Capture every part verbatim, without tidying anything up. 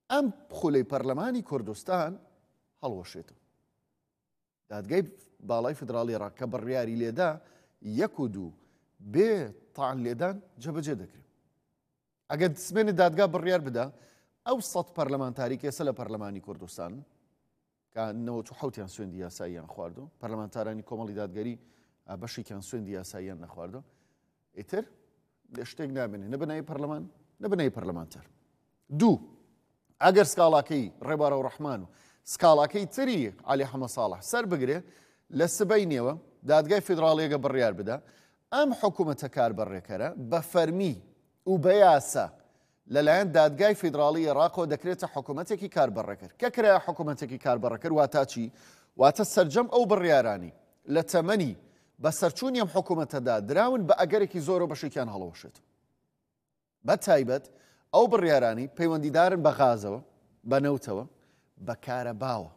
ئەم خولەی پەرلەمانی کوردستان هەڵوەشێتەوە. دادگای باڵای فدراڵی عێراق کە بڕیاری لێدا یەک و دوو بێ تاعن لێدان جەبەجێ دەکرێت. ئەگەر سبێنێ دادگا بڕیار بدا ئەو سەد پەرلەمانتاری کێسە لە پەرلەمانی کوردستان کە نەوەت و حەوتیان سوێندی یاساییان خواردو، پەرلەمانتارانی کۆمەڵی دادگەری بەشێکیان سوێندی یاساییان نەخواردو، ئیتر لە شتێک نامێنێ نە بەنای پەرلەمان نە بەنای پەرلەمانتار. دوو ئەگەر سکاڵاکەی ڕێبارە و ڕەحمان و سکاڵاکەی تری عەلی حەمە ساڵح سەر بگرێ لە سبەینەوە دادگای فیدراڵیەکە بڕیار بدا ئەم حکوومەتە کاربەڕێکەرە بە فەرمی و بە یاسا لەلایەن دادگای فیدراڵی عێراقەوە دەکرێتە حکوومەتێکی کاربەڕێکەر. کە کرایە حکوومەتێکی کاربەڕێکەر واتە چی؟ واتە سەرجەم ئەو بڕیارانی لە تەمەنی بە سەرچوونی ئەم حکوومەتەدا دراون بە ئەگەرێکی زۆر و بەشێکیان هەڵەوەشێت. بە تایبەت ئەو بڕیارانی پەیوەندیدارن بە غازەوە، بە نەوتەوە، بە کارەباوە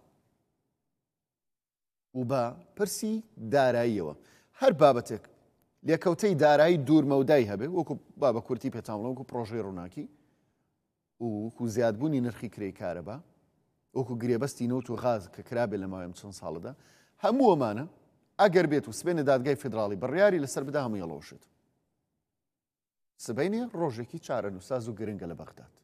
و بە پرسی داراییەوە. هەر بابەتێک لێکەوتەی دارایی دوورمەودای هەبێ وەکو با بە کورتی پێتاوڵە وەکو پرۆژەی ڕووناکی و وەکو زیادبوونی نرخی کرێی کارەبا وەکو گرێبەستی نەوت و غاز کە کرابێ لە ماوەی چەند ساڵەدا، هەموو ئەمانە ئەگەر بێت و سبێنە دادگای فیدراڵی بڕیاری لەسەر بدا هەمووی هەڵەوەشێت. سبەینێ ڕۆژێکی چارەنووساز و گرنگە لە بەغداد.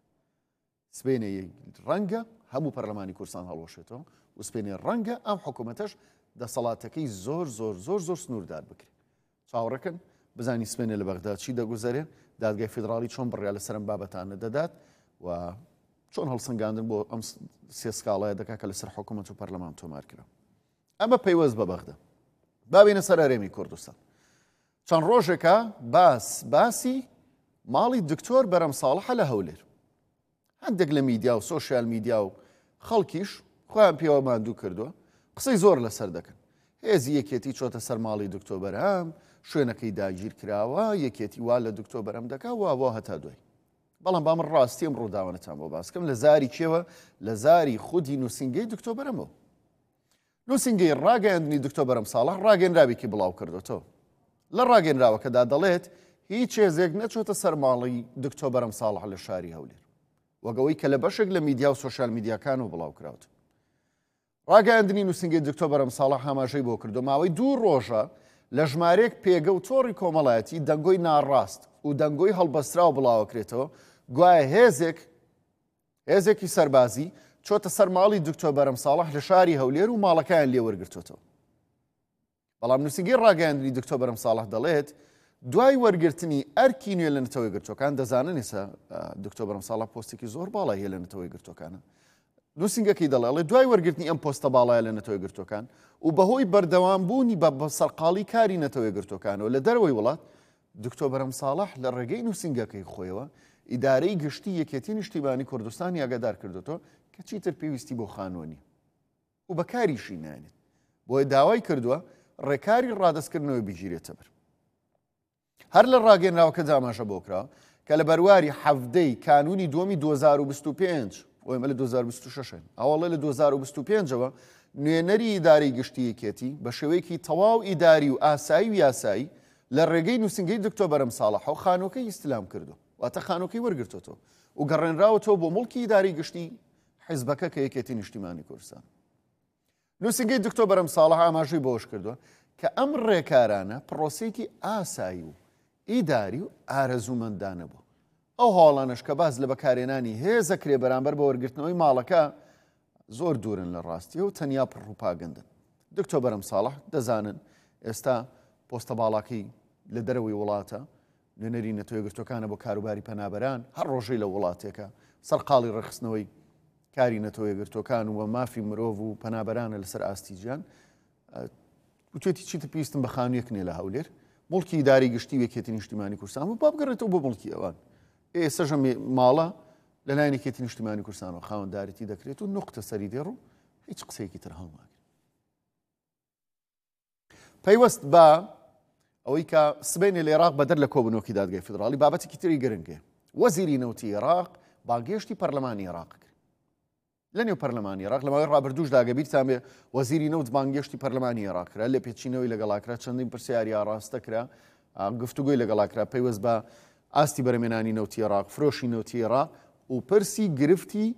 سبێنێ ڕەنگە هەموو پەرلەمانی کوردستان هەڵەوەشێتەوە و سبێنێ ڕەنگە ئەم حکوومەتەش دەسەڵاتەکەی زۆر زۆر زۆر زۆر سنووردار بکرێت. چاوەڕەکەن بزانی سبێنێ لە بەغداد چی دەگوزارێ، دادگای فیدراڵی چۆن بڕیا لەسەر ئەم بابەتانە دەدات و چۆن هەڵسەنگاندن بۆ ئەم سێ سکاڵایە دەکا کە لەسەر حکوومەت و پەرلەمان تۆمار کرا. ئەمە پەیوەست بە بەغدە. بابینە سەر هەرێمی کوردستان. چەند ڕۆژێکە باس باسی ماڵی دکتۆر بەرەم ساڵحە لە هەولێر. هەندێک لە میدیا و سۆشیال میدیا و خەڵکیش خۆیان پێوە ماندوو کردووە قسەی زۆر لەسەر دەکەن. هێزی یەکێتی چۆتە سەر ماڵی دکتۆر بەرەم، شوێنەکەی داگیر کراوە، یەکێتی وا لە دکتۆر بەرەم دەکا و وا هەتا دوای. بەڵام با من ڕاستیم ڕووداوانەتان بۆ باسکەم لە زاری کێوە لە زاری خودی نووسینگەی دکتۆر بەرەمەوە. نووسینگەی ڕاگەیاندنی دکتۆر بەرەم ساڵح ڕاگەنراوێکی بڵاو کردوێتەوە. لە ڕاگەنراوەکەدا دەڵێت هیچ هێزێک نەچۆتە سەر ماڵی دکتۆر بەرەم ساڵح لە شاری هەولێر، وەگەوەی کە لە بەشێک لە میدیا و سۆشیال میدیاکان و بڵاو کراوت. ڕاگەیاندنی نووسینگەی دکتۆر بەرەم ساڵح هەماشەی بۆ کردو ماوەی دوو ڕۆژە لە ژمارەیەک پێگە و تۆڕی کۆمەڵایەتی دەنگۆی ناڕاست و دەنگۆی هەڵبەسترا و بڵاوەکرێتەوە گوایە هێزێک هێزێکی سەربازی چۆتە سەر ماڵی دکتۆر بەرەم ساڵح لە شاری هەولێر و ماڵەکەیان لێ وەرگرتوێتەوە. بەڵام نووسینگەی ڕاگەیاندنی دکتۆر بەرەم ساڵح دەڵێت دوای وەرگرتنی ئەرکی نوێ لە نەتەوەی گرتوەکان دەزانن ئێستا دکتۆر بەرەم ساڵح پۆستێکی زۆر باڵای هەیە لە نەتەوەی گرتوەکانە. نووسینگەکەی دەڵێ دوای وەرگرتنی ئەم پۆستە باڵایە لە نەتەوەی گرتوەکان و بەهۆی بەردەوامبوونی بە سەرقاڵی کاری نەتەوەی گرتوەکانەوە لە دەرەوەی وڵات دکتۆر بەرەم ساڵح لە ڕێگەی نووسینگەکەی خۆیەوە ئیدارەی گشتی یەکێتی نیشتیمانی کوردستانی ئاگادار کردوەوە کە چیتر پێویستی بۆ خانۆنی و بەکاریشی نانێت. بۆیە داوای کردووە ڕێکاری ڕادەستکردنەوەی بگیرێتە بەر. هەر لە ڕاگەنراوەکە داماژە بۆ کراوە کە لە بەرواری حەڤدەی کانونی دووەمی دوو هەزار و بیست و پێنج ئەمە لە دوو هەزار و بیست و شەش ئەوەڵێ لە دوو هەزار و بیست و پێنجەوە نوێنەری ئیدارەی گشتی یەکێتی بە شێوەیەکی تەواو ئیداری و ئاسایی و یاسایی لە ڕێگەی نووسینگەی دکتۆر بەرەم ساڵح و خانۆکەی ئیستلام کردو واتە خانۆکەی وەرگرتۆتەوە و گەڕێنراوەتەوە بۆ مڵکی ئیداری گشتی حیزبەکە کە یەکێتی نیشتیمانی کوردستان. نووسینگەی دکتۆر بەرەم ساڵح ئاماژەی بۆش کردووە کە ئەم ڕێکارانە پرۆسەیەکی ئاسایی و ئیداری و ئارەزوومەندانە بوو. ئەو هاوڵانش کە باز لە بەکارێنانی هێزە کرێ بەرامبەر بە وەرگرتنەوەی ماڵەکە زۆر دوورن لە ڕاستی و تەنیا پڕوپاگەندن. دکتۆر بەرەم ساڵح دەزانن ئێستا پۆستە باڵاکەی لە دەرەوەی وڵاتە نوێنەری نەتەوەی گرتوەکانە بۆ کاروباری پەنابەران هەر ڕۆژەی لە وڵاتێکە سەرقاڵی ڕەخستنەوەی کاری نەتەوەی گرتوەکان و مافی مرۆڤ و پەنابەرانە لەسەر ئاستیجیان وتێتی چیتر پێویستم بە خانوویەک نێ لە هەولێر مڵکی ئیداری گشتی یەکێتی نیشتیمانی کوردستان و با بگەڕێتەوە بۆ مڵکی ئەوان. ئێستاژە ماڵە لەلایەن یەکێتی نیشتیمانی کوردستانەوە خاوەنددارەتی دەکرێت و نقطە سەری دێڕ و هیچ قسەیەکی تر هەڵناگرێت. پەیوەست بە ئەوەی کە سبەینێ لە عێراق بەدەر لە کۆبوونەوەکی دادگای فیدراڵی بابەتێکی تری گرنگێ. وەزیری نەوتی عێراق باگێشتی پەرلەمانی عێراق کرد. لە نێو پەرلەمانی عێراق لە ماوەی ڕابردووشدا گەبیرتان بێ وەزیری نەوت بانگێشتی پەرلەمانی عێراق کرا لە پێچینەوەی لەگەڵاکرا چەندین پرسیاری ئاڕاستە کرا گفتوگۆی لەگەڵاکرا پەیوەست بە ئاستی بەرەمێنانی نەوتی عێراق فرۆشی نەوتی عێراق و پرسی گرفتی